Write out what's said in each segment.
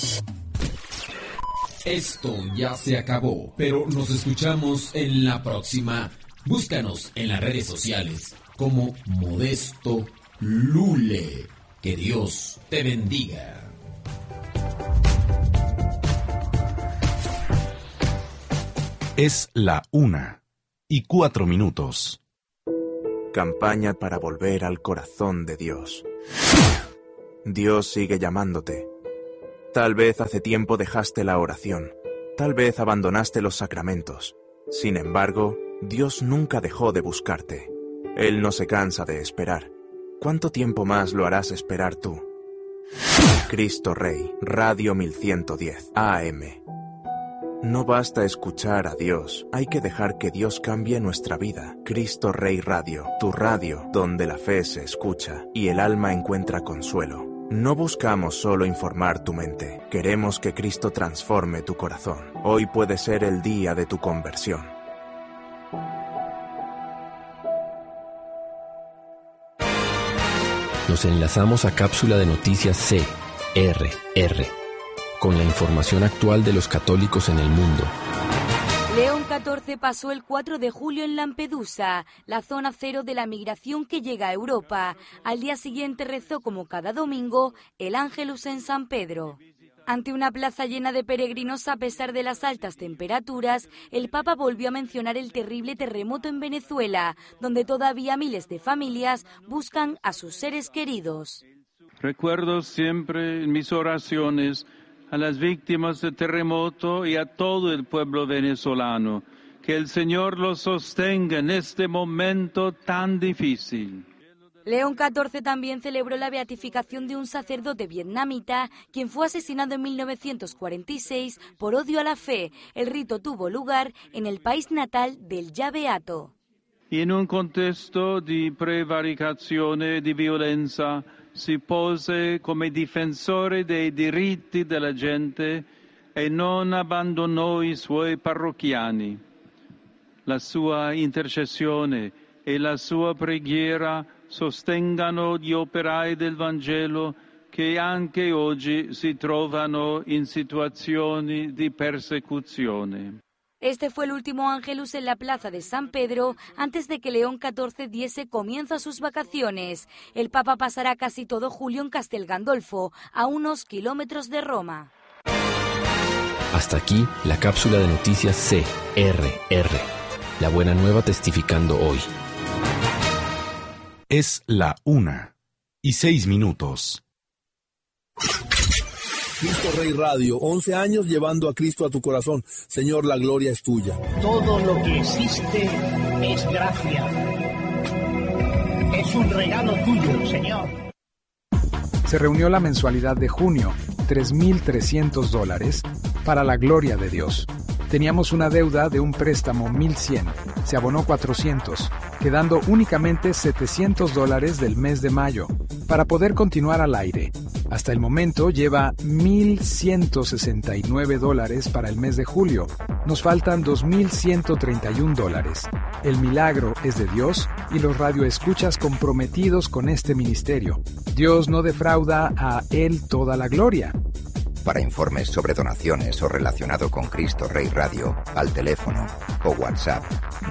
Esto ya se acabó, pero nos escuchamos en la próxima. Búscanos en las redes sociales como Modesto Lule. Que Dios te bendiga. Es la 1:04. Campaña para volver al corazón de Dios. Dios sigue llamándote. Tal vez hace tiempo dejaste la oración. Tal vez abandonaste los sacramentos. Sin embargo, Dios nunca dejó de buscarte. Él no se cansa de esperar. ¿Cuánto tiempo más lo harás esperar tú? Cristo Rey, Radio 1110, AM. No basta escuchar a Dios, hay que dejar que Dios cambie nuestra vida. Cristo Rey Radio, tu radio, donde la fe se escucha y el alma encuentra consuelo. No buscamos solo informar tu mente, queremos que Cristo transforme tu corazón. Hoy puede ser el día de tu conversión. Nos enlazamos a cápsula de noticias CRR, con la información actual de los católicos en el mundo. León XIV pasó el 4 de julio en Lampedusa, la zona cero de la migración que llega a Europa. Al día siguiente rezó, como cada domingo, el Ángelus en San Pedro. Ante una plaza llena de peregrinos a pesar de las altas temperaturas, el Papa volvió a mencionar el terrible terremoto en Venezuela, donde todavía miles de familias buscan a sus seres queridos. Recuerdo siempre en mis oraciones a las víctimas del terremoto y a todo el pueblo venezolano. Que el Señor los sostenga en este momento tan difícil. León XIV también celebró la beatificación de un sacerdote vietnamita, quien fue asesinado en 1946 por odio a la fe. El rito tuvo lugar en el país natal del ya beato. In un contesto di prevaricazione e di violenza si pose come difensore dei diritti della gente e non abbandonò i suoi parrocchiani. La sua intercessione e la sua preghiera sostengano gli operai del Vangelo che anche oggi si trovano in situazioni di persecuzione. Este fue el último Ángelus en la plaza de San Pedro antes de que León XIV diese comienzo a sus vacaciones. El Papa pasará casi todo julio en Castel Gandolfo, a unos kilómetros de Roma. Hasta aquí la cápsula de noticias CRR. La buena nueva testificando hoy. Es la 1:06. Cristo Rey Radio, 11 años llevando a Cristo a tu corazón. Señor, la gloria es tuya. Todo lo que existe es gracia. Es un regalo tuyo, Señor. Se reunió la mensualidad de junio, $3,300, para la gloria de Dios. Teníamos una deuda de un préstamo $1,100, se abonó $400, quedando únicamente $700 del mes de mayo, para poder continuar al aire. Hasta el momento lleva $1,169 para el mes de julio. Nos faltan $2,131. El milagro es de Dios y los radioescuchas comprometidos con este ministerio. Dios no defrauda a Él toda la gloria. Para informes sobre donaciones o relacionado con Cristo Rey Radio, al teléfono o WhatsApp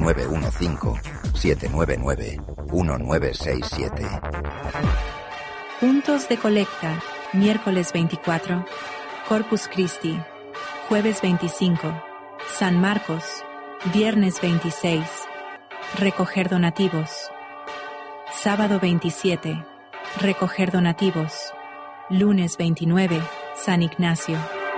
915-799-1967. Puntos de colecta, miércoles 24, Corpus Christi, jueves 25, San Marcos, viernes 26, recoger donativos, sábado 27, recoger donativos, lunes 29, San Ignacio.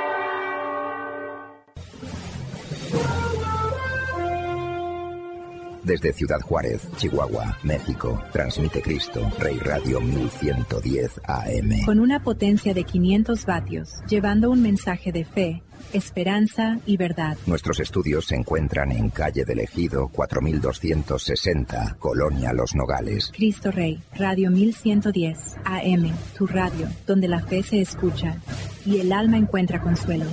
Desde Ciudad Juárez, Chihuahua, México, transmite Cristo Rey Radio 1110 AM. Con una potencia de 500 vatios, llevando un mensaje de fe, esperanza y verdad. Nuestros estudios se encuentran en calle del Ejido 4260, Colonia Los Nogales. Cristo Rey, Radio 1110 AM, tu radio, donde la fe se escucha y el alma encuentra consuelo.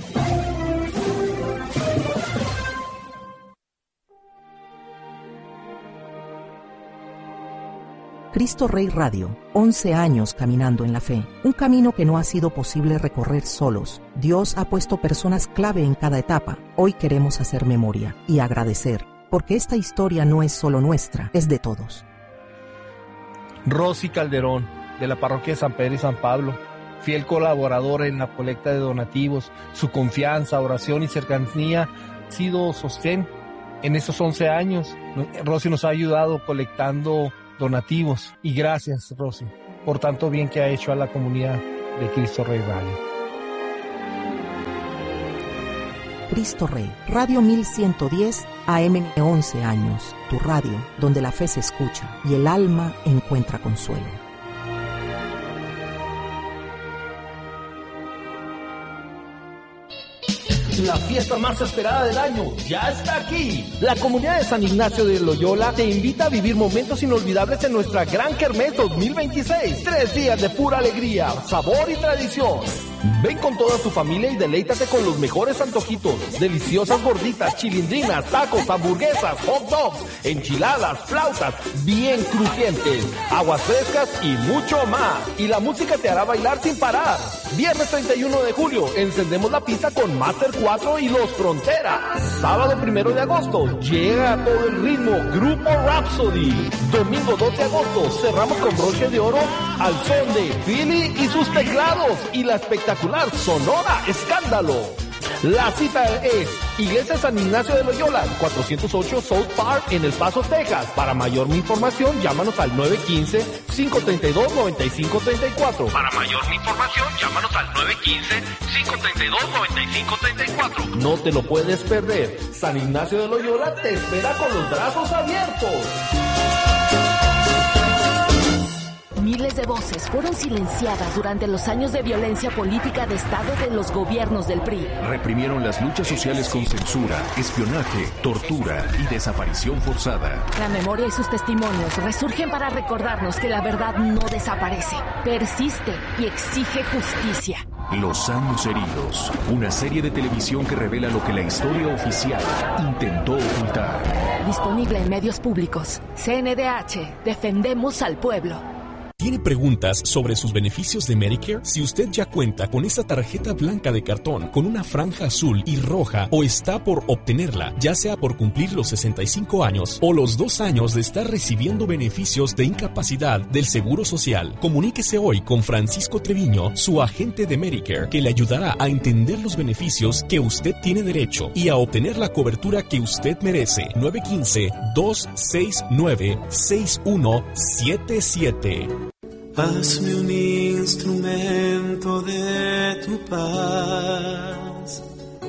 Cristo Rey Radio, 11 años caminando en la fe. Un camino que no ha sido posible recorrer solos. Dios ha puesto personas clave en cada etapa. Hoy queremos hacer memoria y agradecer, porque esta historia no es solo nuestra, es de todos. Rosy Calderón, de la parroquia de San Pedro y San Pablo, fiel colaboradora en la colecta de donativos. Su confianza, oración y cercanía ha sido sostén en estos 11 años. Rosy nos ha ayudado colectando donativos. Y gracias, Rosy, por tanto bien que ha hecho a la comunidad de Cristo Rey Radio. Cristo Rey, Radio 1110 AM, 11 años. Tu radio, donde la fe se escucha y el alma encuentra consuelo. La fiesta más esperada del año ya está aquí. La comunidad de San Ignacio de Loyola te invita a vivir momentos inolvidables en nuestra Gran Kermés 2026. 3 días de pura alegría, sabor y tradición. Ven con toda tu familia y deleítate con los mejores antojitos, deliciosas gorditas, chilindrinas, tacos, hamburguesas, hot dogs, enchiladas, flautas, bien crujientes, aguas frescas y mucho más. Y la música te hará bailar sin parar. Viernes 31 de julio, encendemos la pista con Master 4 y Los Fronteras. Sábado 1 de agosto, llega a todo el ritmo Grupo Rhapsody. Domingo 2 de agosto, cerramos con broche de oro al son de Philly y sus teclados y la espectacular Sonora Escándalo. La cita es Iglesia San Ignacio de Loyola, 408 South Park en El Paso, Texas. Para mayor información, llámanos al 915-532-9534. Para mayor información, llámanos al 915-532-9534. No te lo puedes perder. San Ignacio de Loyola te espera con los brazos abiertos. Miles de voces fueron silenciadas durante los años de violencia política de Estado de los gobiernos del PRI. Reprimieron las luchas sociales con censura, espionaje, tortura y desaparición forzada. La memoria y sus testimonios resurgen para recordarnos que la verdad no desaparece, persiste y exige justicia. Los años heridos, una serie de televisión que revela lo que la historia oficial intentó ocultar. Disponible en medios públicos. CNDH, defendemos al pueblo. ¿Tiene preguntas sobre sus beneficios de Medicare? Si usted ya cuenta con esa tarjeta blanca de cartón con una franja azul y roja o está por obtenerla, ya sea por cumplir los 65 años o los 2 años de estar recibiendo beneficios de incapacidad del Seguro Social, comuníquese hoy con Francisco Treviño, su agente de Medicare, que le ayudará a entender los beneficios que usted tiene derecho y a obtener la cobertura que usted merece. 915-269-6177. Hazme un instrumento de tu paz.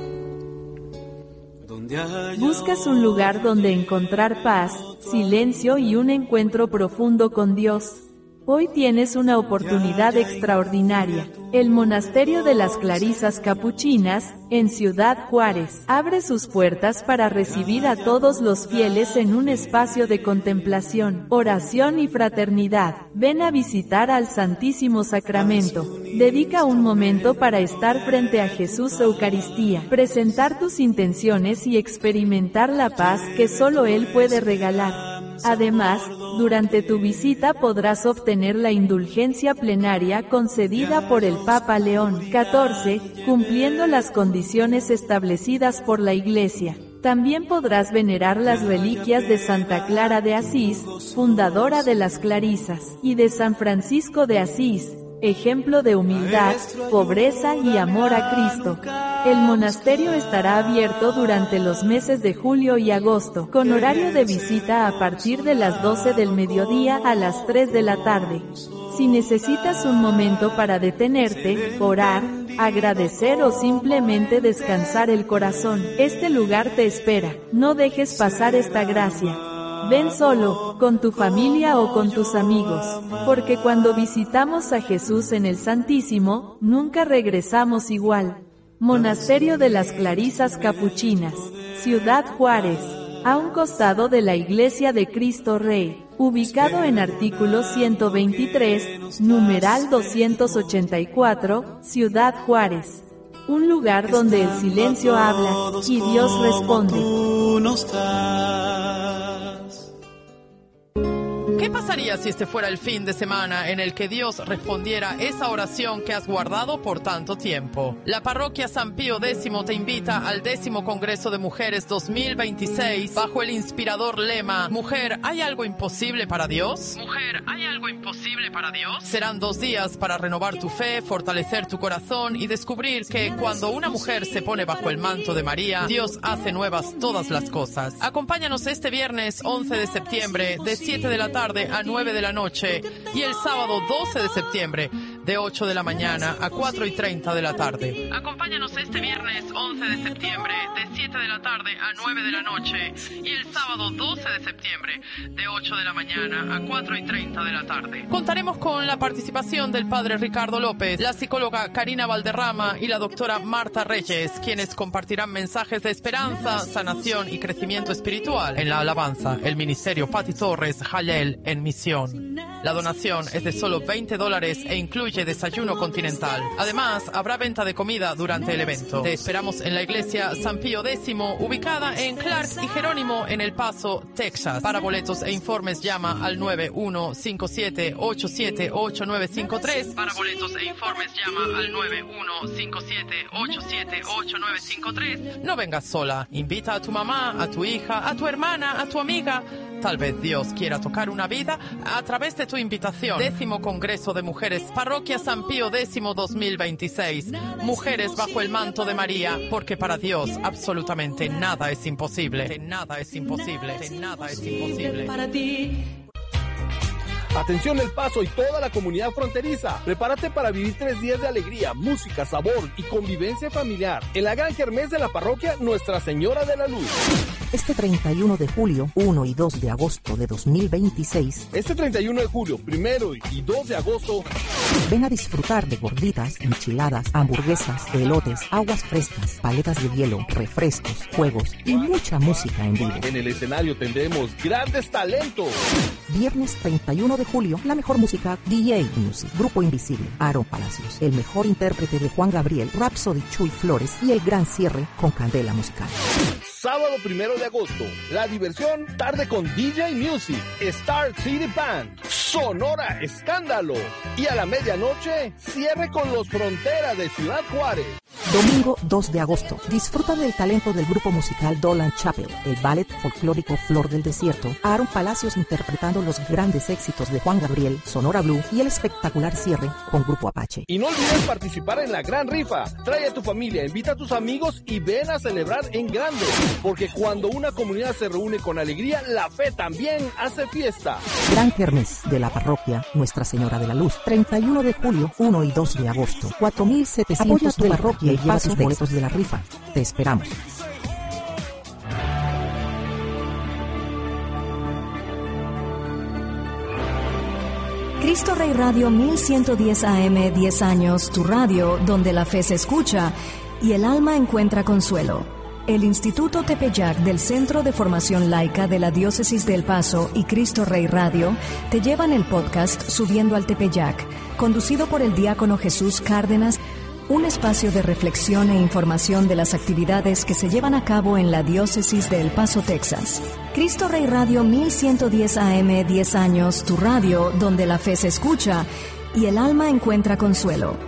¿Buscas un lugar donde encontrar paz, silencio y un encuentro profundo con Dios? Hoy tienes una oportunidad extraordinaria. El Monasterio de las Clarisas Capuchinas, en Ciudad Juárez, abre sus puertas para recibir a todos los fieles en un espacio de contemplación, oración y fraternidad. Ven a visitar al Santísimo Sacramento. Dedica un momento para estar frente a Jesús Eucaristía, presentar tus intenciones y experimentar la paz que solo Él puede regalar. Además, durante tu visita podrás obtener la indulgencia plenaria concedida por el Papa León XIV, cumpliendo las condiciones establecidas por la Iglesia. También podrás venerar las reliquias de Santa Clara de Asís, fundadora de las Clarisas, y de San Francisco de Asís, ejemplo de humildad, pobreza y amor a Cristo. El monasterio estará abierto durante los meses de julio y agosto, con horario de visita a partir de las 12 del mediodía a las 3 de la tarde. Si necesitas un momento para detenerte, orar, agradecer o simplemente descansar el corazón, este lugar te espera. No dejes pasar esta gracia. Ven solo, con tu familia o con tus amigos, porque cuando visitamos a Jesús en el Santísimo, nunca regresamos igual. Monasterio de las Clarisas Capuchinas, Ciudad Juárez, a un costado de la Iglesia de Cristo Rey, ubicado en artículo 123, numeral 284, Ciudad Juárez. Un lugar donde el silencio habla y Dios responde. ¿Qué pasaría si este fuera el fin de semana en el que Dios respondiera esa oración que has guardado por tanto tiempo? La parroquia San Pío X te invita al 10º Congreso de Mujeres 2026 bajo el inspirador lema Mujer, ¿hay algo imposible para Dios? Mujer, ¿hay algo imposible para Dios? Serán 2 días para renovar tu fe, fortalecer tu corazón y descubrir que cuando una mujer se pone bajo el manto de María, Dios hace nuevas todas las cosas. Acompáñanos este viernes 11 de septiembre de 7 de la tarde a 9 de la noche y el sábado 12 de septiembre de 8 de la mañana a 4:30 de la tarde. Acompáñanos este viernes 11 de septiembre de 7 de la tarde a 9 de la noche y el sábado 12 de septiembre de 8 de la mañana a 4:30 de la tarde. Contaremos con la participación del padre Ricardo López, la psicóloga Karina Valderrama y la doctora Marta Reyes, quienes compartirán mensajes de esperanza, sanación y crecimiento espiritual. En la alabanza, el ministerio Pati Torres Jalel en misión. La donación es de solo $20 e incluye desayuno continental. Además, habrá venta de comida durante el evento. Te esperamos en la iglesia San Pío X, ubicada en Clark y Jerónimo en El Paso, Texas. Para boletos e informes llama al 9157878953. Para boletos e informes llama al 9157878953. No vengas sola. Invita a tu mamá, a tu hija, a tu hermana, a tu amiga. Tal vez Dios quiera tocar una vida a través de tu invitación. 10º Congreso de Mujeres, Parroquia San Pío X 2026. Mujeres bajo el manto de María, porque para Dios absolutamente nada es imposible. Nada es imposible. Nada es imposible. Para ti. Atención El Paso y toda la comunidad fronteriza. Prepárate para vivir 3 días de alegría, música, sabor y convivencia familiar en la gran kermés de la parroquia Nuestra Señora de la Luz. Este 31 de julio, 1 y 2 de agosto de 2026. Este 31 de julio, 1 y 2 de agosto. Ven a disfrutar de gorditas, enchiladas, hamburguesas, elotes, aguas frescas, paletas de hielo, refrescos, juegos y mucha música en vivo. En el escenario tendremos grandes talentos. Viernes 31 de julio, la mejor música, DJ Music, Grupo Invisible, Aaron Palacios, el mejor intérprete de Juan Gabriel, Rhapsody Chuy Flores y el gran cierre con Candela Musical. Sábado 1 de agosto, la diversión tarde con DJ Music, Star City Band, Sonora Escándalo y a la medianoche cierre con los Fronteras de Ciudad Juárez. Domingo 2 de agosto, disfruta del talento del grupo musical Dolan Chapel, el ballet folclórico Flor del Desierto, Aaron Palacios interpretando los grandes éxitos de Juan Gabriel, Sonora Blue y el espectacular cierre con Grupo Apache. Y no olvides participar en la gran rifa. Trae a tu familia, invita a tus amigos y ven a celebrar en grande. Porque cuando una comunidad se reúne con alegría, la fe también hace fiesta. Gran kermés de la parroquia Nuestra Señora de la Luz, 31 de julio, 1 y 2 de agosto, 4,700 de la parroquia y lleva tus boletos de la rifa. Te esperamos. Cristo Rey Radio 1110 AM, 10 años, tu radio donde la fe se escucha y el alma encuentra consuelo. El Instituto Tepeyac del Centro de Formación Laica de la Diócesis de El Paso y Cristo Rey Radio te llevan el podcast Subiendo al Tepeyac, conducido por el diácono Jesús Cárdenas, un espacio de reflexión e información de las actividades que se llevan a cabo en la Diócesis de El Paso, Texas. Cristo Rey Radio 1110 AM, 10 años, tu radio donde la fe se escucha y el alma encuentra consuelo.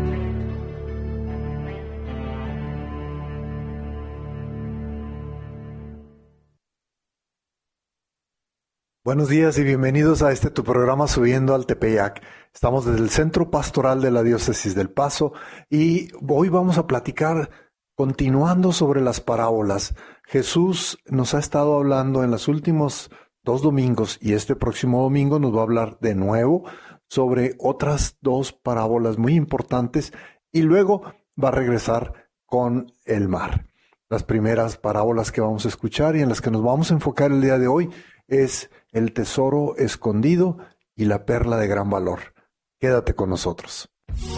Buenos días y bienvenidos a tu programa Subiendo al Tepeyac. Estamos desde el Centro Pastoral de la Diócesis del Paso y hoy vamos a platicar continuando sobre las parábolas. Jesús nos ha estado hablando en los últimos 2 domingos y este próximo domingo nos va a hablar de nuevo sobre otras 2 parábolas muy importantes y luego va a regresar con el mar. Las primeras parábolas que vamos a escuchar y en las que nos vamos a enfocar el día de hoy es el tesoro escondido y la perla de gran valor. Quédate con nosotros.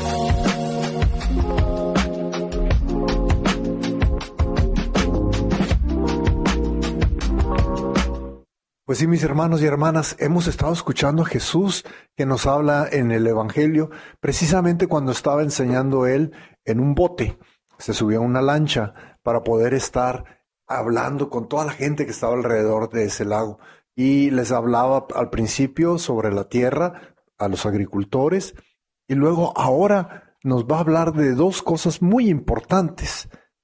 Pues sí, mis hermanos y hermanas, hemos estado escuchando a Jesús que nos habla en el Evangelio, precisamente cuando estaba enseñando él en un bote. Se subió a una lancha para poder estar hablando con toda la gente que estaba alrededor de ese lago. y les hablaba al principio sobre la tierra a los agricultores, y luego ahora nos va a hablar de dos cosas muy importantes.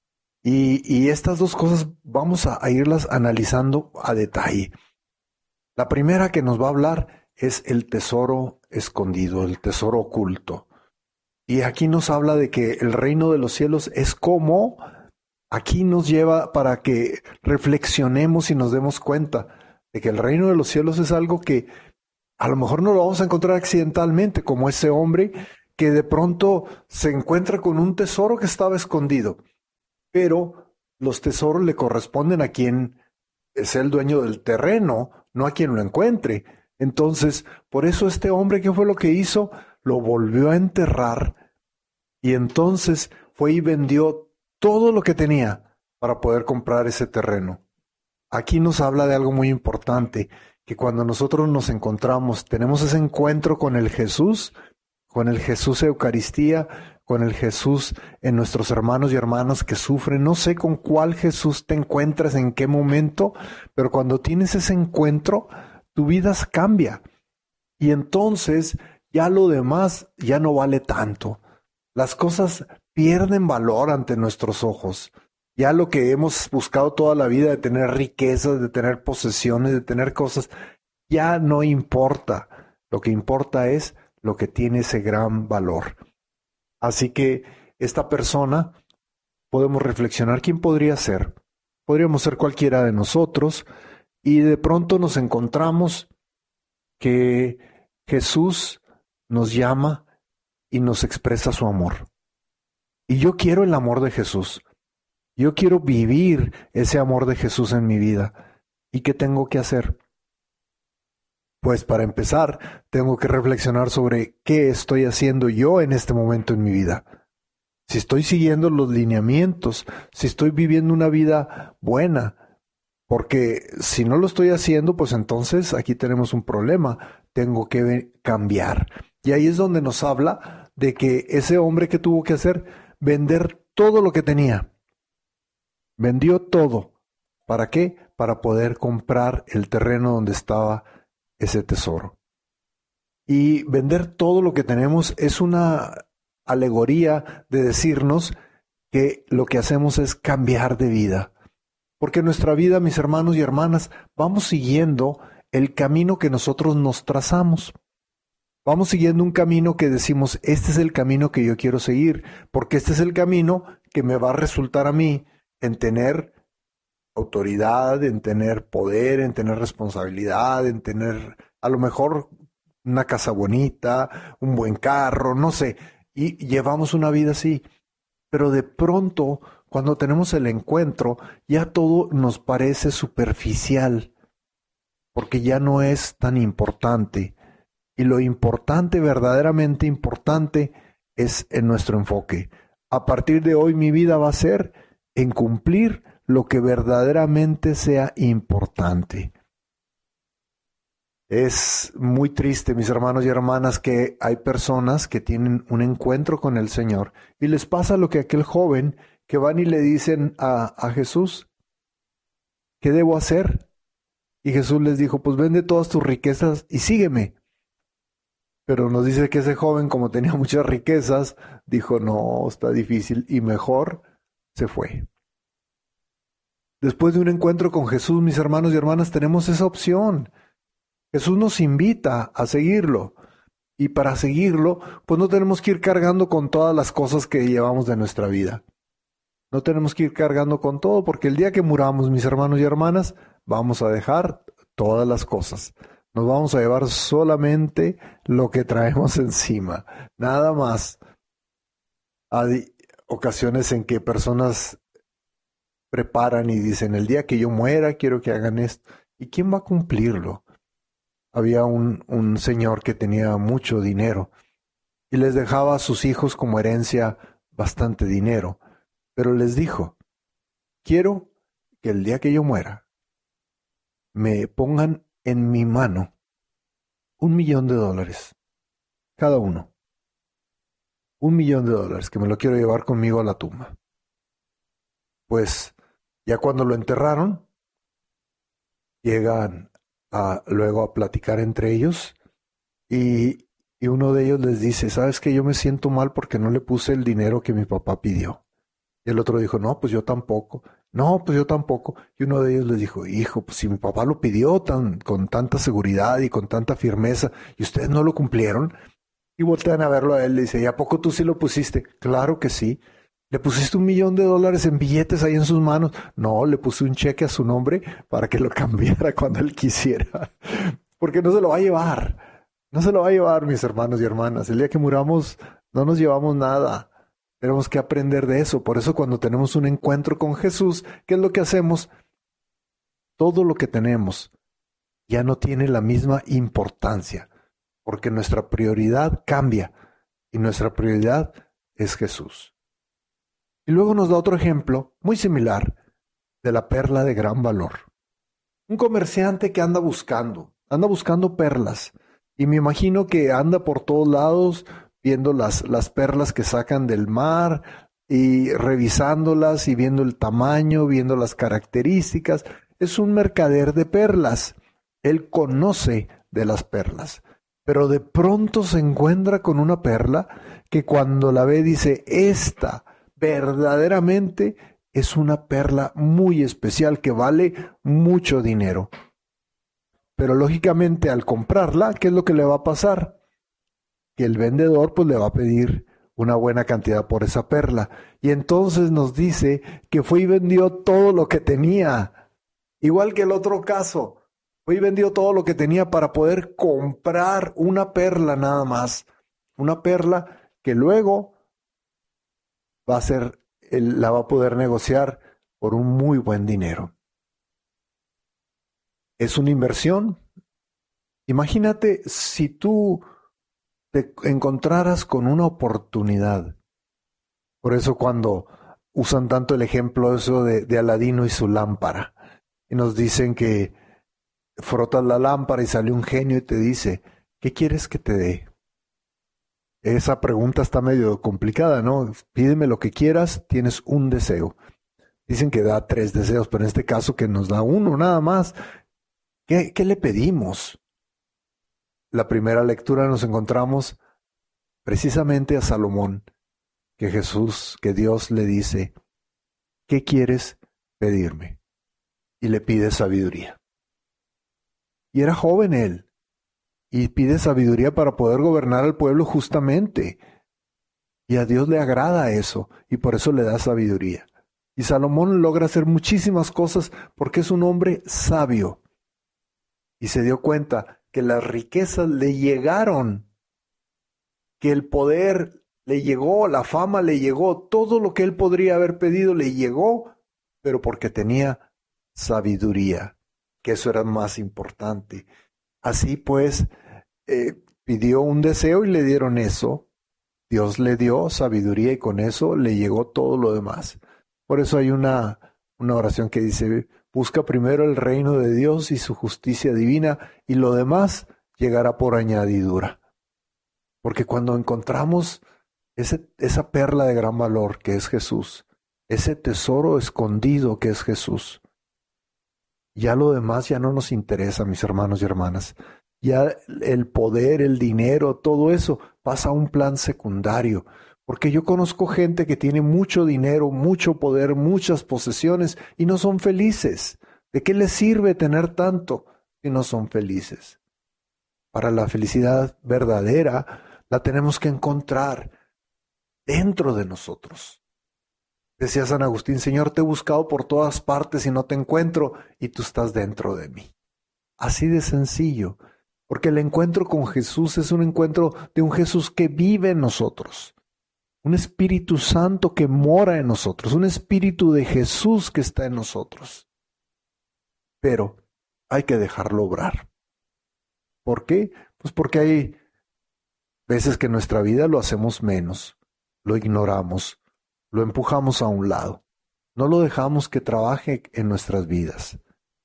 Y estas dos cosas vamos a irlas analizando a detalle. La primera que nos va a hablar es el tesoro escondido, el tesoro oculto. Y aquí nos habla de que el reino de los cielos es como, aquí nos lleva para que reflexionemos y nos demos cuenta de que el reino de los cielos es algo que a lo mejor no lo vamos a encontrar accidentalmente, como ese hombre que de pronto se encuentra con un tesoro que estaba escondido. Pero los tesoros le corresponden a quien es el dueño del terreno, no a quien lo encuentre. Entonces, por eso este hombre, ¿qué fue lo que hizo? Lo volvió a enterrar y entonces fue y vendió todo lo que tenía para poder comprar ese terreno. Aquí nos habla de algo muy importante, que cuando nosotros nos encontramos, tenemos ese encuentro con el Jesús Eucaristía, con el Jesús en nuestros hermanos y hermanas que sufren. No sé con cuál Jesús te encuentras, en qué momento, pero cuando tienes ese encuentro, tu vida cambia. Y entonces ya lo demás ya no vale tanto. Las cosas pierden valor ante nuestros ojos. Ya lo que hemos buscado toda la vida de tener riquezas, de tener posesiones, de tener cosas, ya no importa. Lo que importa es lo que tiene ese gran valor. Así que esta persona, podemos reflexionar, ¿quién podría ser? Podríamos ser cualquiera de nosotros, y de pronto nos encontramos que Jesús nos llama y nos expresa su amor. Y yo quiero el amor de Jesús. Yo quiero vivir ese amor de Jesús en mi vida. ¿Y qué tengo que hacer? Pues para empezar, tengo que reflexionar sobre qué estoy haciendo yo en este momento en mi vida. Si estoy siguiendo los lineamientos, si estoy viviendo una vida buena. Porque si no lo estoy haciendo, pues entonces aquí tenemos un problema. Tengo que cambiar. Y ahí es donde nos habla de que ese hombre que tuvo que hacer, vender todo lo que tenía. Vendió todo. ¿Para qué? Para poder comprar el terreno donde estaba ese tesoro. Y vender todo lo que tenemos es una alegoría de decirnos que lo que hacemos es cambiar de vida. Porque nuestra vida, mis hermanos y hermanas, vamos siguiendo el camino que nosotros nos trazamos. Vamos siguiendo un camino que decimos, este es el camino que yo quiero seguir, porque este es el camino que me va a resultar a mí en tener autoridad, en tener poder, en tener responsabilidad, en tener a lo mejor una casa bonita, un buen carro, no sé, y llevamos una vida así. Pero de pronto, cuando tenemos el encuentro, ya todo nos parece superficial, porque ya no es tan importante. Y lo importante, verdaderamente importante, es en nuestro enfoque. A partir de hoy mi vida va a ser en cumplir lo que verdaderamente sea importante. Es muy triste, mis hermanos y hermanas, que hay personas que tienen un encuentro con el Señor y les pasa lo que aquel joven que van y le dicen a Jesús, ¿qué debo hacer? Y Jesús les dijo, pues vende todas tus riquezas y sígueme. Pero nos dice que ese joven, como tenía muchas riquezas, dijo, no, está difícil, y mejor se fue. Después de un encuentro con Jesús, mis hermanos y hermanas, tenemos esa opción. Jesús nos invita a seguirlo. Y para seguirlo, pues no tenemos que ir cargando con todas las cosas que llevamos de nuestra vida. No tenemos que ir cargando con todo, porque el día que muramos, mis hermanos y hermanas, vamos a dejar todas las cosas. Nos vamos a llevar solamente lo que traemos encima. Nada más. Hay ocasiones en que personas preparan y dicen, el día que yo muera quiero que hagan esto. ¿Y quién va a cumplirlo? Había un señor que tenía mucho dinero y les dejaba a sus hijos como herencia bastante dinero, pero les dijo, quiero que el día que yo muera me pongan en mi mano $1,000,000 cada uno. $1,000,000 que me lo quiero llevar conmigo a la tumba. Pues ya cuando lo enterraron, llegan luego a platicar entre ellos y uno de ellos les dice, ¿sabes qué? Yo me siento mal porque no le puse el dinero que mi papá pidió. Y el otro dijo, no, pues yo tampoco. No, pues yo tampoco. Y uno de ellos les dijo, hijo, pues si mi papá lo pidió con tanta seguridad y con tanta firmeza y ustedes no lo cumplieron. Y voltean a verlo a él y dice, ¿y a poco tú sí lo pusiste? Claro que sí. ¿Le pusiste $1,000,000 en billetes ahí en sus manos? No, le puse un cheque a su nombre para que lo cambiara cuando él quisiera. Porque no se lo va a llevar. No se lo va a llevar, mis hermanos y hermanas. El día que muramos no nos llevamos nada. Tenemos que aprender de eso. Por eso cuando tenemos un encuentro con Jesús, ¿qué es lo que hacemos? Todo lo que tenemos ya no tiene la misma importancia, porque nuestra prioridad cambia y nuestra prioridad es Jesús. Y luego nos da otro ejemplo muy similar de la perla de gran valor. Un comerciante que anda buscando perlas, y me imagino que anda por todos lados viendo las perlas que sacan del mar y revisándolas y viendo el tamaño, viendo las características. Es un mercader de perlas. Él conoce de las perlas, pero de pronto se encuentra con una perla que cuando la ve dice, esta verdaderamente es una perla muy especial que vale mucho dinero. Pero lógicamente al comprarla, ¿qué es lo que le va a pasar? Que el vendedor pues le va a pedir una buena cantidad por esa perla. Y entonces nos dice que fue y vendió todo lo que tenía. Igual que el otro caso. Fue y vendió todo lo que tenía para poder comprar una perla nada más. Una perla que luego la va a poder negociar por un muy buen dinero. Es una inversión. Imagínate si tú te encontraras con una oportunidad. Por eso cuando usan tanto el ejemplo eso de Aladino y su lámpara, y nos dicen que frotas la lámpara y sale un genio y te dice, ¿qué quieres que te dé? Esa pregunta está medio complicada, ¿no? Pídeme lo que quieras, tienes un deseo. Dicen que da 3 deseos, pero en este caso que nos da uno nada más. ¿Qué le pedimos? La primera lectura nos encontramos precisamente a Salomón, que Dios le dice, ¿qué quieres pedirme? Y le pide sabiduría. Y era joven él, y pide sabiduría para poder gobernar al pueblo justamente. Y a Dios le agrada eso, y por eso le da sabiduría. Y Salomón logra hacer muchísimas cosas porque es un hombre sabio. Y se dio cuenta que las riquezas le llegaron, que el poder le llegó, la fama le llegó, todo lo que él podría haber pedido le llegó, pero porque tenía sabiduría, que eso era más importante. Así pues, pidió un deseo y le dieron eso. Dios le dio sabiduría y con eso le llegó todo lo demás. Por eso hay una oración que dice, busca primero el reino de Dios y su justicia divina y lo demás llegará por añadidura. Porque cuando encontramos esa perla de gran valor que es Jesús, ese tesoro escondido que es Jesús, ya lo demás ya no nos interesa, mis hermanos y hermanas. Ya el poder, el dinero, todo eso pasa a un plan secundario. Porque yo conozco gente que tiene mucho dinero, mucho poder, muchas posesiones y no son felices. ¿De qué les sirve tener tanto si no son felices? Para la felicidad verdadera la tenemos que encontrar dentro de nosotros. Decía San Agustín, Señor, te he buscado por todas partes y no te encuentro y tú estás dentro de mí. Así de sencillo, porque el encuentro con Jesús es un encuentro de un Jesús que vive en nosotros. Un Espíritu Santo que mora en nosotros, un Espíritu de Jesús que está en nosotros. Pero hay que dejarlo obrar. ¿Por qué? Pues porque hay veces que en nuestra vida lo hacemos menos, lo ignoramos, lo empujamos a un lado, no lo dejamos que trabaje en nuestras vidas.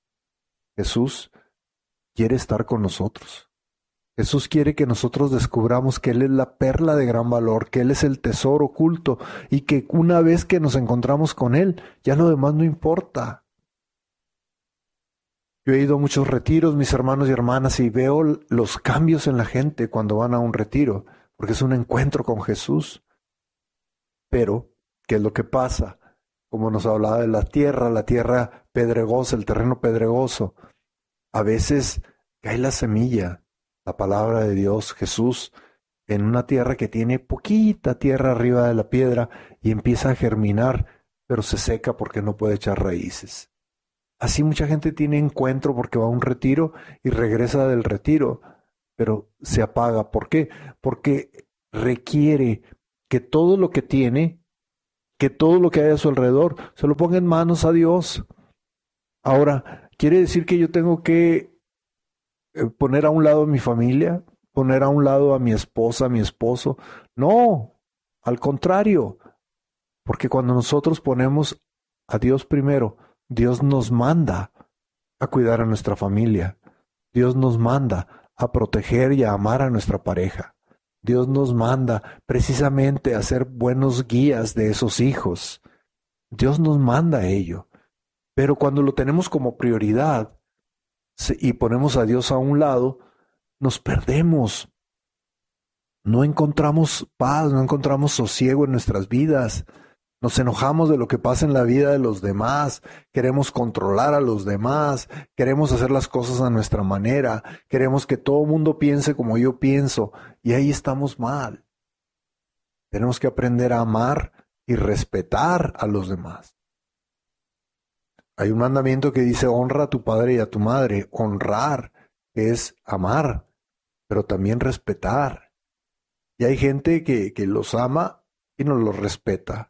Jesús quiere estar con nosotros. Jesús quiere que nosotros descubramos que Él es la perla de gran valor, que Él es el tesoro oculto y que una vez que nos encontramos con Él, ya lo demás no importa. Yo he ido a muchos retiros, mis hermanos y hermanas, y veo los cambios en la gente cuando van a un retiro, porque es un encuentro con Jesús. Pero, ¿qué es lo que pasa? Como nos hablaba de la tierra pedregosa, el terreno pedregoso. A veces cae la semilla, la palabra de Dios, Jesús, en una tierra que tiene poquita tierra arriba de la piedra y empieza a germinar, pero se seca porque no puede echar raíces. Así mucha gente tiene encuentro porque va a un retiro y regresa del retiro, pero se apaga. ¿Por qué? Porque requiere que todo lo que tiene, que todo lo que hay a su alrededor, se lo ponga en manos a Dios. Ahora, ¿quiere decir que yo tengo que poner a un lado a mi familia? ¿Poner a un lado a mi esposa, a mi esposo? No, al contrario. Porque cuando nosotros ponemos a Dios primero, Dios nos manda a cuidar a nuestra familia. Dios nos manda a proteger y a amar a nuestra pareja. Dios nos manda precisamente a ser buenos guías de esos hijos. Dios nos manda a ello. Pero cuando lo tenemos como prioridad y ponemos a Dios a un lado, nos perdemos. No encontramos paz, no encontramos sosiego en nuestras vidas. Nos enojamos de lo que pasa en la vida de los demás, queremos controlar a los demás, queremos hacer las cosas a nuestra manera, queremos que todo el mundo piense como yo pienso, y ahí estamos mal. Tenemos que aprender a amar y respetar a los demás. Hay un mandamiento que dice: honra a tu padre y a tu madre. Honrar es amar, pero también respetar. Y hay gente que los ama y no los respeta.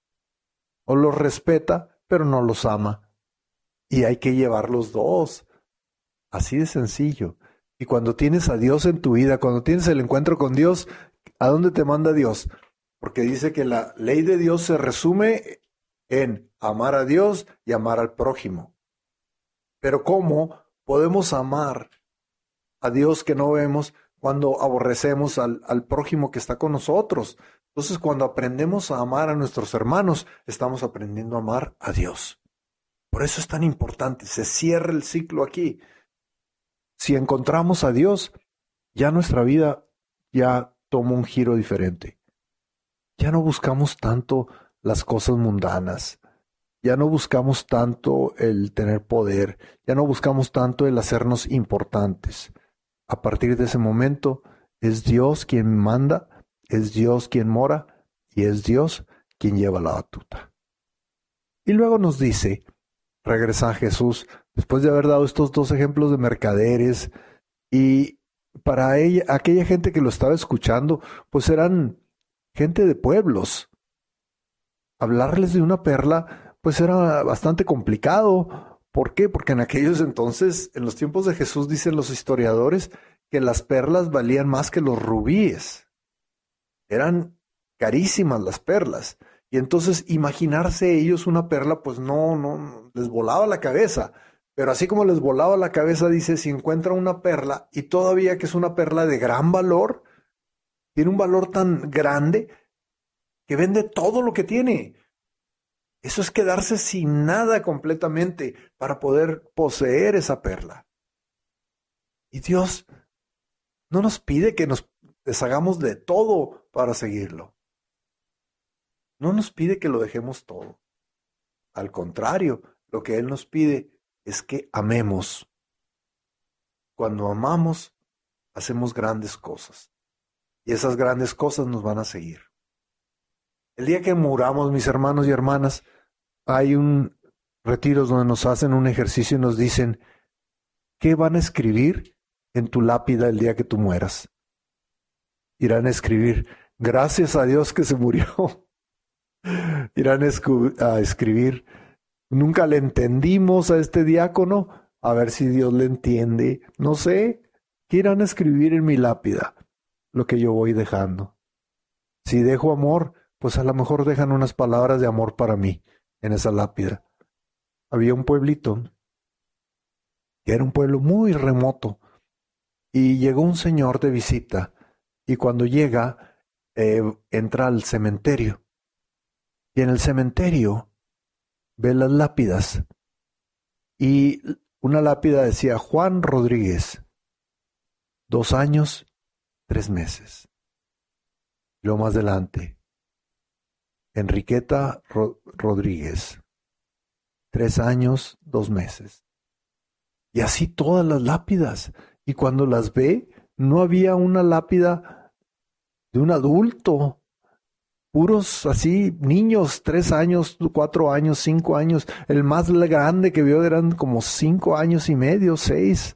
O los respeta, pero no los ama. Y hay que llevar los dos. Así de sencillo. Y cuando tienes a Dios en tu vida, cuando tienes el encuentro con Dios, ¿a dónde te manda Dios? Porque dice que la ley de Dios se resume en amar a Dios y amar al prójimo. Pero ¿cómo podemos amar a Dios que no vemos cuando aborrecemos al prójimo que está con nosotros? Entonces, cuando aprendemos a amar a nuestros hermanos, estamos aprendiendo a amar a Dios. Por eso es tan importante, se cierra el ciclo aquí. Si encontramos a Dios, ya nuestra vida ya toma un giro diferente. Ya no buscamos tanto las cosas mundanas, ya no buscamos tanto el tener poder, ya no buscamos tanto el hacernos importantes. A partir de ese momento, es Dios quien manda, es Dios quien mora y es Dios quien lleva la batuta. Y luego nos dice, regresa a Jesús, después de haber dado estos dos ejemplos de mercaderes, y para ella, aquella gente que lo estaba escuchando, pues eran gente de pueblos. Hablarles de una perla, pues era bastante complicado. ¿Por qué? Porque en aquellos entonces, en los tiempos de Jesús, dicen los historiadores, que las perlas valían más que los rubíes. Eran carísimas las perlas. Y entonces imaginarse ellos una perla, pues no, les volaba la cabeza. Pero así como les volaba la cabeza, dice, si encuentran una perla, y todavía que es una perla de gran valor, tiene un valor tan grande que vende todo lo que tiene. Eso es quedarse sin nada completamente para poder poseer esa perla. Y Dios no nos pide que nos deshagamos de todo para seguirlo. No nos pide que lo dejemos todo. Al contrario, lo que Él nos pide es que amemos. Cuando amamos, hacemos grandes cosas. Y esas grandes cosas nos van a seguir. El día que muramos, mis hermanos y hermanas, hay un retiros donde nos hacen un ejercicio y nos dicen, ¿qué van a escribir en tu lápida el día que tú mueras? Irán a escribir, gracias a Dios que se murió. Irán a escribir, nunca le entendimos a este diácono, a ver si Dios le entiende. No sé, ¿qué irán a escribir en mi lápida? Lo que yo voy dejando. Si dejo amor, pues a lo mejor dejan unas palabras de amor para mí en esa lápida. Había un pueblito, que era un pueblo muy remoto, y llegó un señor de visita, y cuando llega, entra al cementerio, y en el cementerio ve las lápidas, y una lápida decía Juan Rodríguez, 2 años, 3 meses. Y luego más adelante, Enriqueta Rodríguez, 3 años, 2 meses. Y así todas las lápidas. Y cuando las ve, no había una lápida de un adulto. Puros así, niños, 3 años, 4 años, 5 años. El más grande que vio eran como 5 años y medio, 6.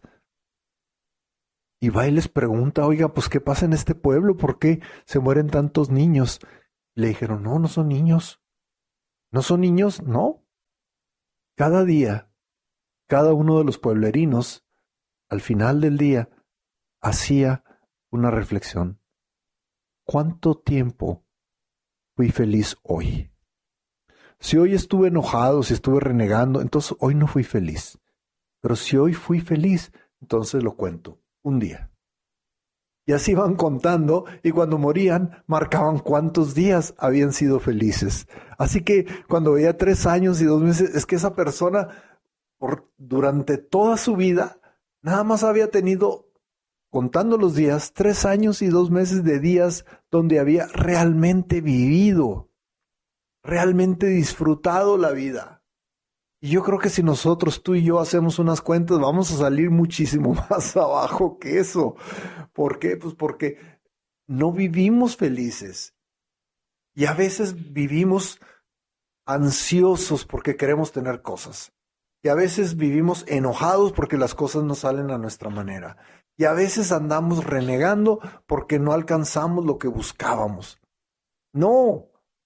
Y va y les pregunta, oiga, pues ¿qué pasa en este pueblo? ¿Por qué se mueren tantos niños? Le dijeron, no son niños. ¿No son niños? No. Cada día, cada uno de los pueblerinos, al final del día, hacía una reflexión. ¿Cuánto tiempo fui feliz hoy? Si hoy estuve enojado, si estuve renegando, entonces hoy no fui feliz. Pero si hoy fui feliz, entonces lo cuento, un día. Y así van contando, y cuando morían, marcaban cuántos días habían sido felices. Así que cuando veía 3 años y 2 meses, es que esa persona, durante toda su vida, nada más había tenido, contando los días, 3 años y 2 meses de días donde había realmente vivido, realmente disfrutado la vida. Y yo creo que si nosotros, tú y yo, hacemos unas cuentas, vamos a salir muchísimo más abajo que eso. ¿Por qué? Pues porque no vivimos felices. Y a veces vivimos ansiosos porque queremos tener cosas. Y a veces vivimos enojados porque las cosas no salen a nuestra manera. Y a veces andamos renegando porque no alcanzamos lo que buscábamos. No.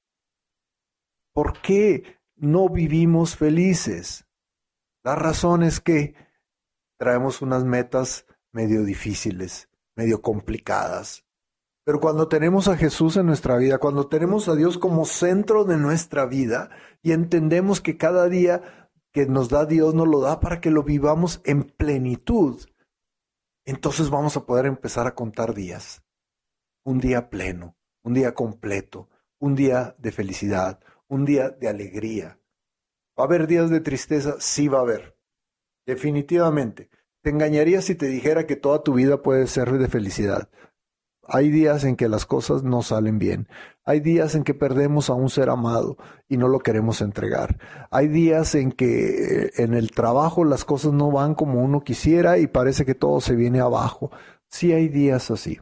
¿Por qué no vivimos felices? La razón es que traemos unas metas medio difíciles, medio complicadas. Pero cuando tenemos a Jesús en nuestra vida, cuando tenemos a Dios como centro de nuestra vida y entendemos que cada día que nos da Dios nos lo da para que lo vivamos en plenitud, entonces vamos a poder empezar a contar días. Un día pleno, un día completo, un día de felicidad, un día de alegría. ¿Va a haber días de tristeza? Sí va a haber. Definitivamente. Te engañaría si te dijera que toda tu vida puede ser de felicidad. Hay días en que las cosas no salen bien. Hay días en que perdemos a un ser amado y no lo queremos entregar. Hay días en que en el trabajo las cosas no van como uno quisiera y parece que todo se viene abajo. Sí hay días así.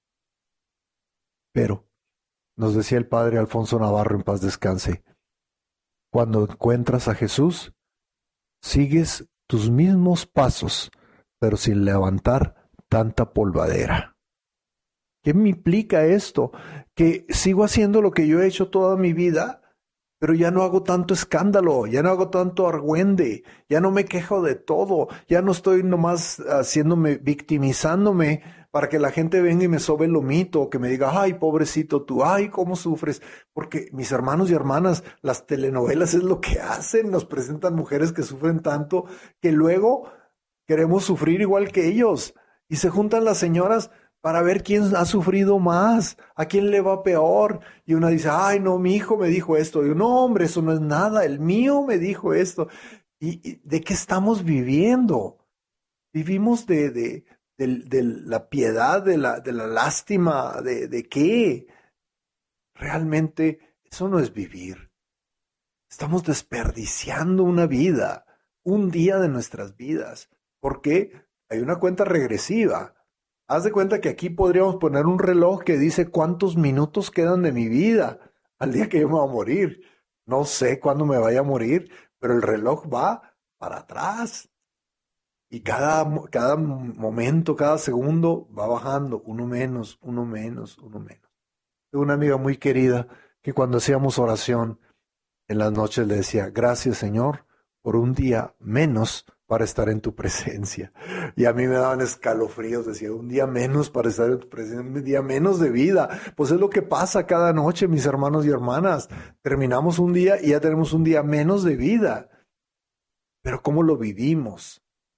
Pero, nos decía el padre Alfonso Navarro, en paz descanse, cuando encuentras a Jesús, sigues tus mismos pasos, pero sin levantar tanta polvadera. ¿Qué me implica esto? Que sigo haciendo lo que yo he hecho toda mi vida, pero ya no hago tanto escándalo, ya no hago tanto argüende, ya no me quejo de todo, ya no estoy nomás victimizándome para que la gente venga y me sobe el lomito, o que me diga, ay, pobrecito tú, ay, cómo sufres. Porque mis hermanos y hermanas, las telenovelas es lo que hacen, nos presentan mujeres que sufren tanto, que luego queremos sufrir igual que ellos. Y se juntan las señoras para ver quién ha sufrido más, a quién le va peor. Y una dice, ay, no, mi hijo me dijo esto. Y yo, no, hombre, eso no es nada, el mío me dijo esto. ¿Y de qué estamos viviendo? Vivimos de la piedad, de la lástima, ¿de qué? Realmente eso no es vivir. Estamos desperdiciando una vida, un día de nuestras vidas. ¿Por qué? Hay una cuenta regresiva. Haz de cuenta que aquí podríamos poner un reloj que dice cuántos minutos quedan de mi vida al día que yo me voy a morir. No sé cuándo me vaya a morir, pero el reloj va para atrás. Y cada momento, cada segundo va bajando, uno menos, uno menos, uno menos. Tengo una amiga muy querida que cuando hacíamos oración en las noches le decía, gracias Señor por un día menos para estar en tu presencia. Y a mí me daban escalofríos, decía, un día menos para estar en tu presencia, un día menos de vida. Pues es lo que pasa cada noche, mis hermanos y hermanas. Terminamos un día y ya tenemos un día menos de vida. Pero ¿cómo lo vivimos?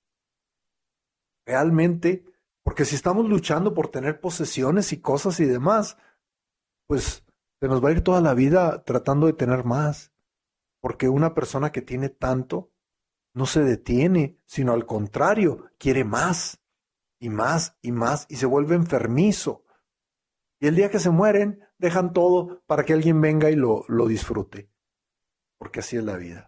Realmente, porque si estamos luchando por tener posesiones y cosas y demás, pues se nos va a ir toda la vida tratando de tener más. Porque una persona que tiene tanto, no se detiene, sino al contrario, quiere más y más y más y se vuelve enfermizo. Y el día que se mueren, dejan todo para que alguien venga y lo disfrute, porque así es la vida.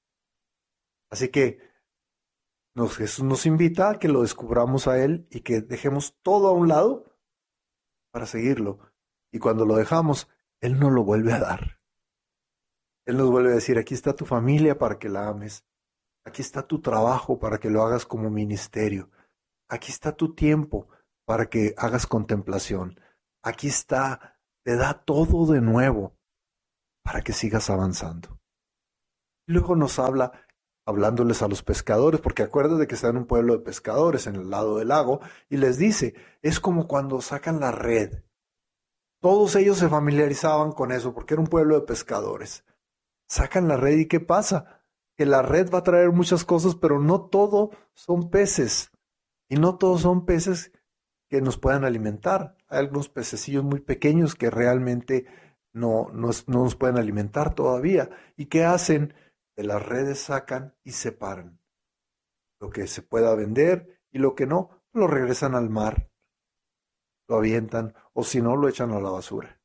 Así que Jesús nos invita a que lo descubramos a Él y que dejemos todo a un lado para seguirlo. Y cuando lo dejamos, Él nos lo vuelve a dar. Él nos vuelve a decir, aquí está tu familia para que la ames. Aquí está tu trabajo para que lo hagas como ministerio. Aquí está tu tiempo para que hagas contemplación. Aquí está, te da todo de nuevo para que sigas avanzando. Y luego nos habla, hablándoles a los pescadores, porque acuérdate que está en un pueblo de pescadores en el lado del lago, y les dice, es como cuando sacan la red. Todos ellos se familiarizaban con eso, porque era un pueblo de pescadores. Sacan la red y ¿qué pasa? Que la red va a traer muchas cosas, pero no todo son peces. Y no todos son peces que nos puedan alimentar. Hay algunos pececillos muy pequeños que realmente no nos pueden alimentar todavía. ¿Y qué hacen? De las redes sacan y separan. Lo que se pueda vender y lo que no, lo regresan al mar. Lo avientan o si no, lo echan a la basura.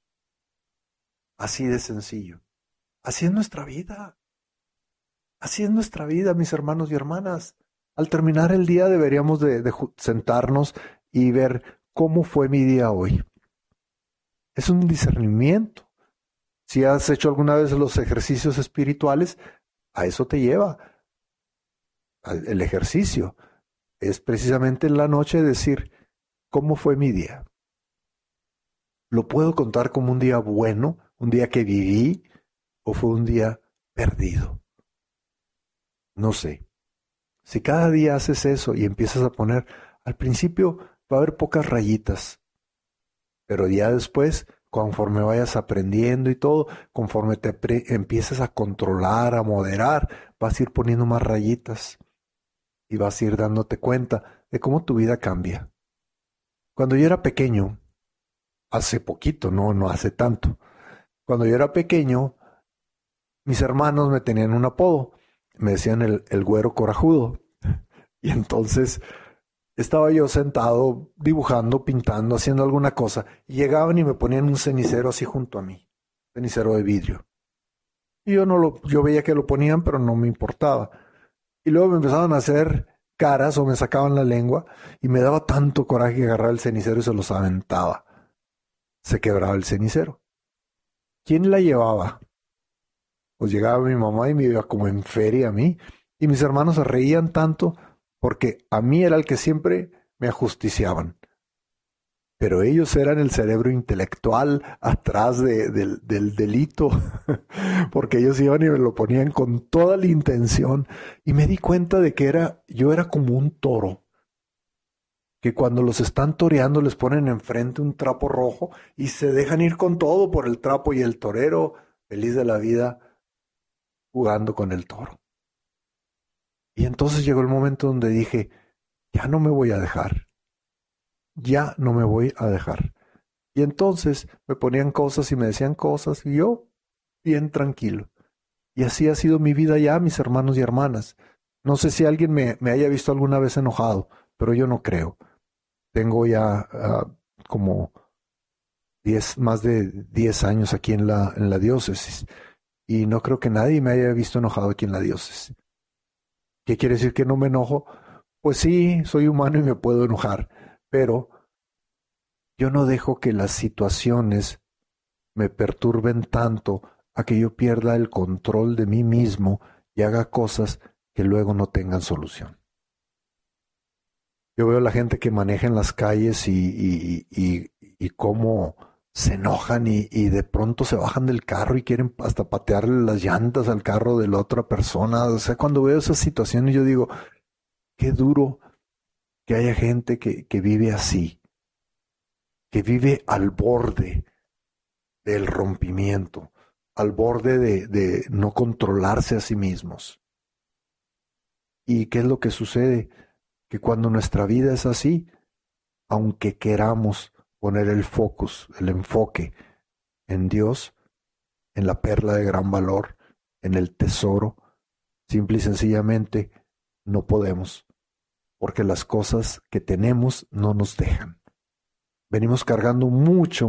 Así de sencillo. Así es nuestra vida. Así es nuestra vida, mis hermanos y hermanas. Al terminar el día deberíamos de sentarnos y ver cómo fue mi día hoy. Es un discernimiento. Si has hecho alguna vez los ejercicios espirituales, a eso te lleva. El ejercicio es precisamente en la noche decir, ¿cómo fue mi día? ¿Lo puedo contar como un día bueno, un día que viví, o fue un día perdido? No sé. Si cada día haces eso y empiezas a poner, al principio va a haber pocas rayitas, pero ya después, conforme vayas aprendiendo y todo, conforme te empieces a controlar, a moderar, vas a ir poniendo más rayitas y vas a ir dándote cuenta de cómo tu vida cambia. Cuando yo era pequeño, hace poquito, no hace tanto, cuando yo era pequeño, mis hermanos me tenían un apodo. Me decían el güero corajudo. Y entonces estaba yo sentado dibujando, pintando, haciendo alguna cosa. Y llegaban y me ponían un cenicero así junto a mí. Cenicero de vidrio. Y yo veía que lo ponían, pero no me importaba. Y luego me empezaban a hacer caras o me sacaban la lengua. Y me daba tanto coraje que agarraba el cenicero y se los aventaba. Se quebraba el cenicero. ¿Quién la llevaba? Pues llegaba mi mamá y me iba como en feria a mí. Y mis hermanos se reían tanto porque a mí era el que siempre me ajusticiaban. Pero ellos eran el cerebro intelectual atrás del delito. Porque ellos iban y me lo ponían con toda la intención. Y me di cuenta de que yo era como un toro. Que cuando los están toreando les ponen enfrente un trapo rojo y se dejan ir con todo por el trapo y el torero, feliz de la vida, jugando con el toro. Y entonces llegó el momento donde dije, ya no me voy a dejar. Ya no me voy a dejar. Y entonces me ponían cosas y me decían cosas y yo bien tranquilo. Y así ha sido mi vida ya, mis hermanos y hermanas. No sé si alguien me haya visto alguna vez enojado, pero yo no creo. Tengo ya como más de 10 años aquí en la diócesis. Y no creo que nadie me haya visto enojado aquí en la diócesis. ¿Qué quiere decir que no me enojo? Pues sí, soy humano y me puedo enojar, pero yo no dejo que las situaciones me perturben tanto a que yo pierda el control de mí mismo y haga cosas que luego no tengan solución. Yo veo a la gente que maneja en las calles y cómo se enojan y de pronto se bajan del carro y quieren hasta patearle las llantas al carro de la otra persona. O sea, cuando veo esas situaciones yo digo, qué duro que haya gente que vive así, que vive al borde del rompimiento, al borde de no controlarse a sí mismos. ¿Y qué es lo que sucede? Que cuando nuestra vida es así, aunque queramos poner el focus, el enfoque en Dios, en la perla de gran valor, en el tesoro, Simple y sencillamente no podemos, porque las cosas que tenemos no nos dejan. Venimos cargando mucho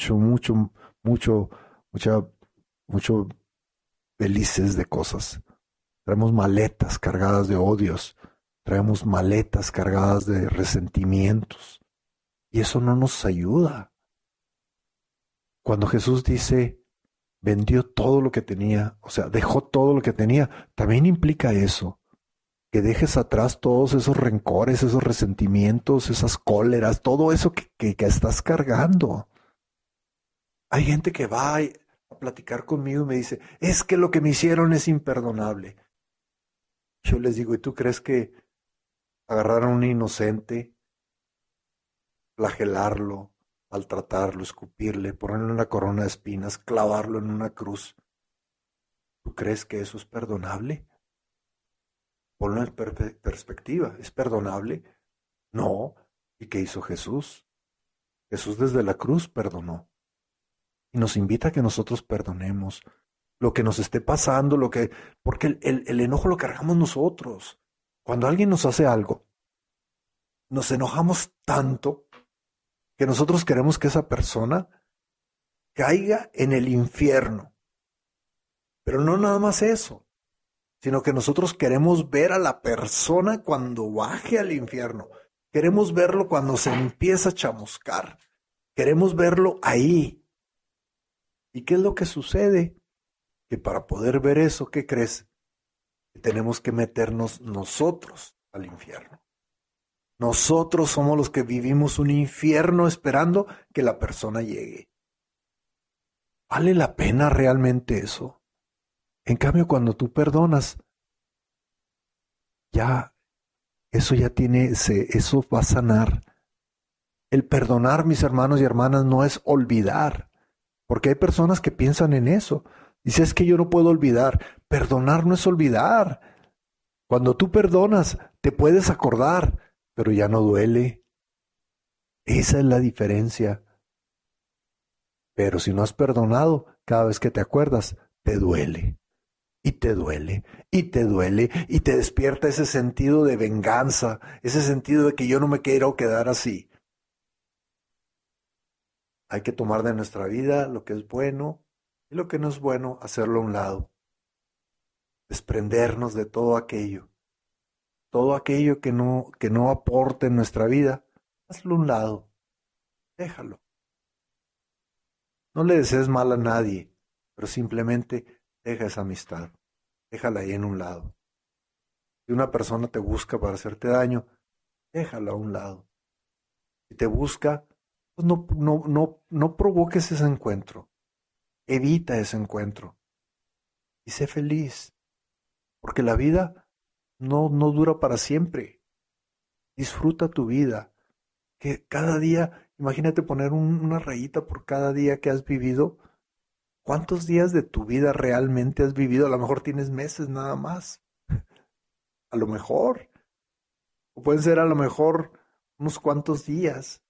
felices de cosas. Traemos maletas cargadas de odios, traemos maletas cargadas de resentimientos, y eso no nos ayuda. Cuando Jesús dice, vendió todo lo que tenía, o sea, dejó todo lo que tenía, también implica eso, que dejes atrás todos esos rencores, esos resentimientos, esas cóleras, todo eso que estás cargando. Hay gente que va a platicar conmigo y me dice, es que lo que me hicieron es imperdonable. Yo les digo, ¿y tú crees que agarrar a un inocente, flagelarlo, maltratarlo, escupirle, ponerle una corona de espinas, clavarlo en una cruz, ¿tú crees que eso es perdonable? Ponlo en perspectiva, ¿es perdonable? No. ¿Y qué hizo Jesús? Jesús desde la cruz perdonó. Y nos invita a que nosotros perdonemos lo que nos esté pasando, porque el enojo lo cargamos nosotros. Cuando alguien nos hace algo, nos enojamos tanto que nosotros queremos que esa persona caiga en el infierno. Pero no nada más eso, sino que nosotros queremos ver a la persona cuando baje al infierno. Queremos verlo cuando se empieza a chamuscar. Queremos verlo ahí. ¿Y qué es lo que sucede? Que para poder ver eso, ¿qué crees? Que tenemos que meternos nosotros al infierno. Nosotros somos los que vivimos un infierno esperando que la persona llegue. ¿Vale la pena realmente eso? En cambio, cuando tú perdonas, eso va a sanar. El perdonar, mis hermanos y hermanas, no es olvidar, porque hay personas que piensan en eso. Dice, es que yo no puedo olvidar. Perdonar no es olvidar. Cuando tú perdonas, te puedes acordar, pero ya no duele. Esa es la diferencia. Pero si no has perdonado, cada vez que te acuerdas, te duele. Y te duele, y te duele, y te despierta ese sentido de venganza, ese sentido de que yo no me quiero quedar así. Hay que tomar de nuestra vida lo que es bueno y lo que no es bueno, hacerlo a un lado. Desprendernos de todo aquello que no aporte en nuestra vida, hazlo a un lado, déjalo. No le desees mal a nadie, pero simplemente deja esa amistad, déjala ahí en un lado. Si una persona te busca para hacerte daño, déjala a un lado. Si te busca, pues no provoques ese encuentro, evita ese encuentro y sé feliz, porque la vida no dura para siempre. Disfruta tu vida, que cada día, imagínate poner una rayita por cada día que has vivido. ¿Cuántos días de tu vida realmente has vivido? A lo mejor tienes meses nada más. A lo mejor. O pueden ser a lo mejor unos cuantos días.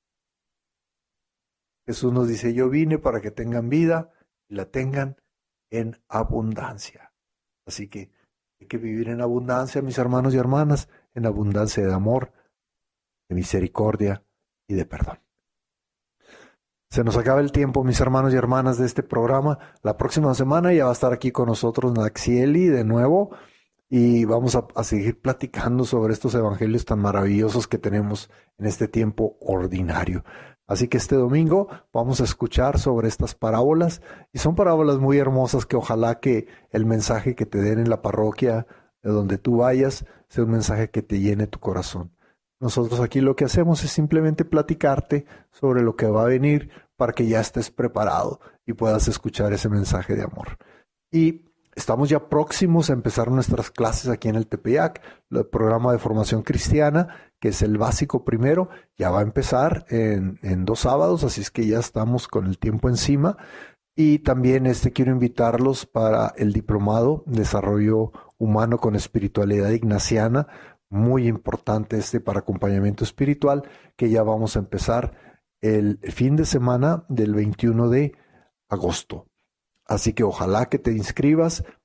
Jesús nos dice, yo vine para que tengan vida y la tengan en abundancia. Así que hay que vivir en abundancia, mis hermanos y hermanas, en abundancia de amor, de misericordia y de perdón. Se nos acaba el tiempo, mis hermanos y hermanas, de este programa. La próxima semana ya va a estar aquí con nosotros Naxieli de nuevo y vamos a seguir platicando sobre estos evangelios tan maravillosos que tenemos en este tiempo ordinario. Así que este domingo vamos a escuchar sobre estas parábolas y son parábolas muy hermosas que ojalá que el mensaje que te den en la parroquia de donde tú vayas sea un mensaje que te llene tu corazón. Nosotros aquí lo que hacemos es simplemente platicarte sobre lo que va a venir para que ya estés preparado y puedas escuchar ese mensaje de amor. Y estamos ya próximos a empezar nuestras clases aquí en el Tepeyac, el programa de formación cristiana, que es el básico primero, ya va a empezar en 2 sábados, así es que ya estamos con el tiempo encima. Y también quiero invitarlos para el diplomado Desarrollo Humano con Espiritualidad Ignaciana, muy importante para acompañamiento espiritual, que ya vamos a empezar el fin de semana del 21 de agosto. Así que ojalá que te inscribas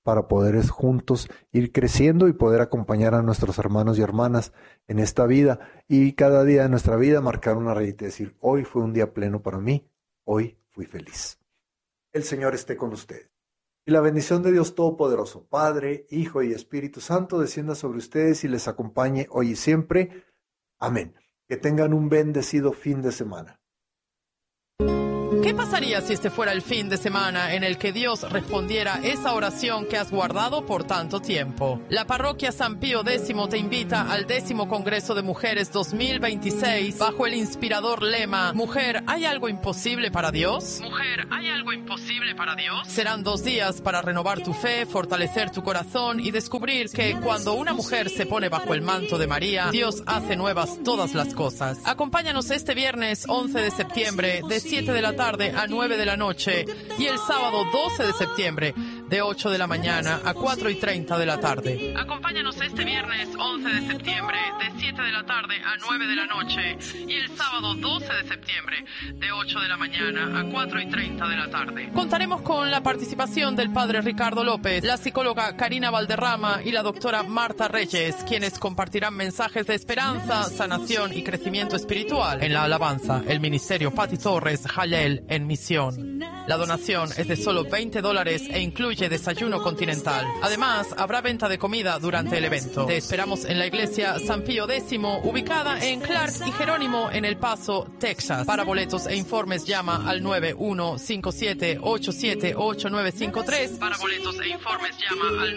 para poder juntos ir creciendo y poder acompañar a nuestros hermanos y hermanas en esta vida y cada día de nuestra vida marcar una rayita y decir, hoy fue un día pleno para mí, hoy fui feliz. El Señor esté con ustedes. Y la bendición de Dios Todopoderoso, Padre, Hijo y Espíritu Santo, descienda sobre ustedes y les acompañe hoy y siempre. Amén. Que tengan un bendecido fin de semana. ¿Qué pasaría si este fuera el fin de semana en el que Dios respondiera esa oración que has guardado por tanto tiempo? La parroquia San Pío X te invita al 10º Congreso de Mujeres 2026 bajo el inspirador lema Mujer, ¿hay algo imposible para Dios? Mujer, ¿hay algo imposible para Dios? Serán 2 días para renovar tu fe, fortalecer tu corazón y descubrir que cuando una mujer se pone bajo el manto de María, Dios hace nuevas todas las cosas. Acompáñanos este viernes 11 de septiembre de 7 de la tarde a 9 de la noche y el sábado 12 de septiembre de 8 de la mañana a 4:30 de la tarde. Acompáñanos este viernes 11 de septiembre de 7 de la tarde a 9 de la noche y el sábado 12 de septiembre de 8 de la mañana a 4:30 de la tarde. Contaremos con la participación del padre Ricardo López, la psicóloga Karina Valderrama y la doctora Marta Reyes, quienes compartirán mensajes de esperanza, sanación y crecimiento espiritual. En la alabanza, el ministerio Pati Torres Jalel en misión. La donación es de solo $20 e incluye desayuno continental. Además, habrá venta de comida durante el evento. Te esperamos en la iglesia San Pío X, ubicada en Clark y Jerónimo en El Paso, Texas. Para boletos e informes llama al 9157878953. Para boletos e informes llama al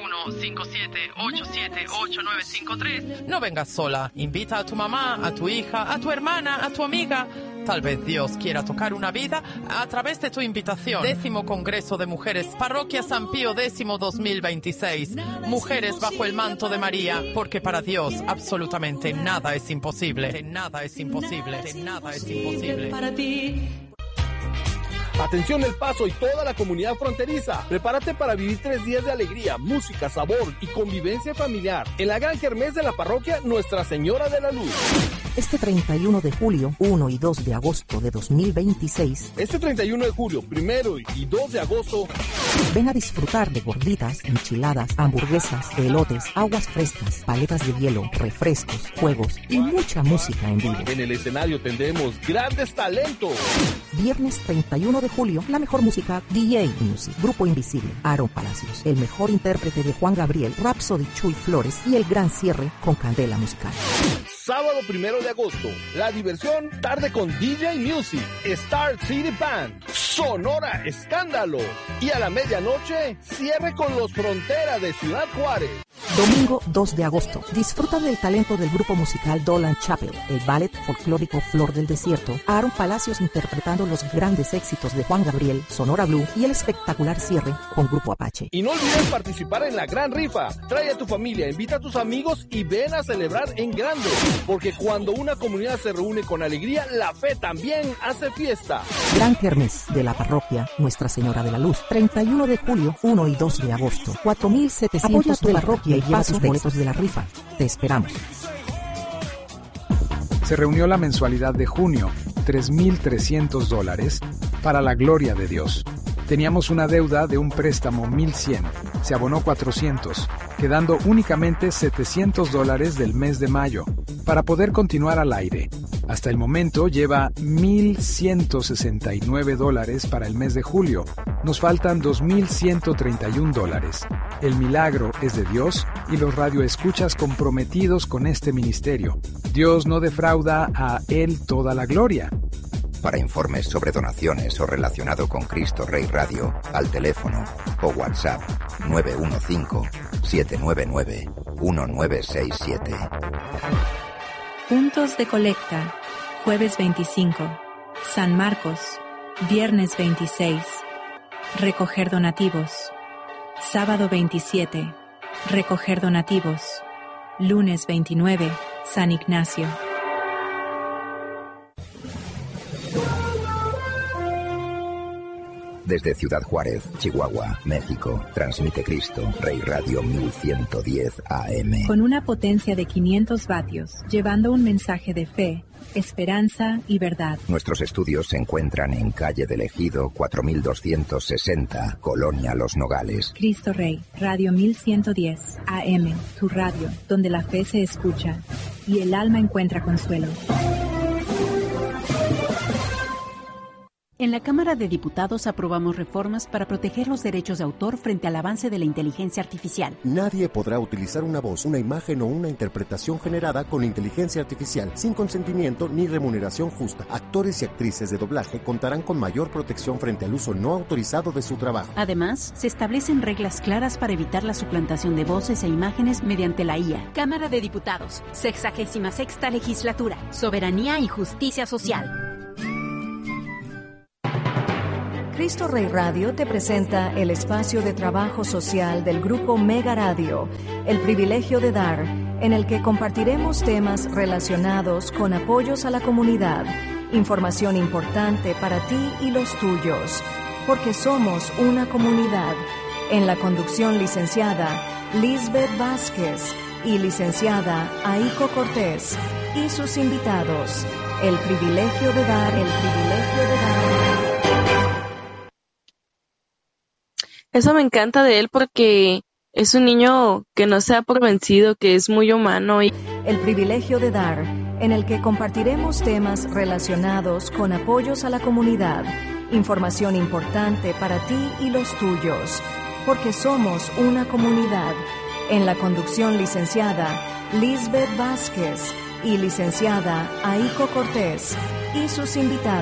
9157878953. No vengas sola. Invita a tu mamá, a tu hija, a tu hermana, a tu amiga. Tal vez Dios quiera tocar una vida a través de tu invitación. 10º Congreso de Mujeres, Parroquia San Pío X 2026. Mujeres bajo el manto de María, porque para Dios absolutamente nada es imposible. Nada es imposible. Nada es imposible. Para ti. Atención El Paso y toda la comunidad fronteriza. Prepárate para vivir 3 días de alegría, música, sabor y convivencia familiar en la gran kermés de la parroquia Nuestra Señora de la Luz. Este 31 de julio, 1 y 2 de agosto de 2026. Este 31 de julio, 1 y 2 de agosto. Ven a disfrutar de gorditas, enchiladas, hamburguesas, elotes, aguas frescas, paletas de hielo, refrescos, juegos y mucha música en vivo. En el escenario tendremos grandes talentos. Viernes 31 de julio, la mejor música, DJ Music, Grupo Invisible, Aaron Palacios, el mejor intérprete de Juan Gabriel, Rhapsody Chuy Flores y el gran cierre con Candela Musical. Sábado 1 de agosto, la diversión tarde con DJ Music, Star City Band, Sonora Escándalo y a la medianoche cierre con los Frontera de Ciudad Juárez. Domingo 2 de agosto, disfruta del talento del grupo musical Dolan Chapel, el ballet folclórico Flor del Desierto, Aaron Palacios interpretando los grandes éxitos de Juan Gabriel, Sonora Blue y el espectacular cierre con Grupo Apache. Y no olvides participar en la gran rifa. Trae a tu familia, invita a tus amigos y ven a celebrar en grande. Porque cuando una comunidad se reúne con alegría, la fe también hace fiesta. Gran Kermés de la parroquia Nuestra Señora de la Luz, 31 de julio, 1 y 2 de agosto, 4,700 Apoya tu parroquia y lleva tus boletos de la rifa. Te esperamos. Se reunió la mensualidad de junio, $3,300, para la gloria de Dios. Teníamos una deuda de un préstamo 1,100, se abonó 400, quedando únicamente $700 del mes de mayo, para poder continuar al aire. Hasta el momento lleva $1,169 para el mes de julio. Nos faltan $2,131. El milagro es de Dios y los radioescuchas comprometidos con este ministerio. Dios no defrauda a Él toda la gloria. Para informes sobre donaciones o relacionado con Cristo Rey Radio, al teléfono o WhatsApp 915-799-1967. Puntos de colecta. Jueves 25. San Marcos. Viernes 26. Recoger donativos. Sábado 27. Recoger donativos. Lunes 29. San Ignacio. Desde Ciudad Juárez, Chihuahua, México, transmite Cristo, Rey Radio 1110 AM. Con una potencia de 500 vatios, llevando un mensaje de fe, esperanza y verdad. Nuestros estudios se encuentran en calle del Ejido 4260, Colonia Los Nogales. Cristo Rey, Radio 1110 AM, tu radio, donde la fe se escucha y el alma encuentra consuelo. En la Cámara de Diputados aprobamos reformas para proteger los derechos de autor frente al avance de la inteligencia artificial. Nadie podrá utilizar una voz, una imagen o una interpretación generada con inteligencia artificial sin consentimiento ni remuneración justa. Actores y actrices de doblaje contarán con mayor protección frente al uso no autorizado de su trabajo. Además, se establecen reglas claras para evitar la suplantación de voces e imágenes mediante la IA. Cámara de Diputados, 66ª Legislatura, Soberanía y Justicia Social. Cristo Rey Radio te presenta el espacio de trabajo social del Grupo Mega Radio, El Privilegio de Dar, en el que compartiremos temas relacionados con apoyos a la comunidad, información importante para ti y los tuyos, porque somos una comunidad. En la conducción licenciada Lisbeth Vázquez y licenciada Aiko Cortés y sus invitados. El Privilegio de Dar, el Privilegio de Dar. Eso me encanta de él porque es un niño que no se ha por vencido, que es muy humano. El Privilegio de Dar, en el que compartiremos temas relacionados con apoyos a la comunidad, información importante para ti y los tuyos, porque somos una comunidad. En la conducción licenciada Lisbeth Vázquez y licenciada Aiko Cortés y sus invitados.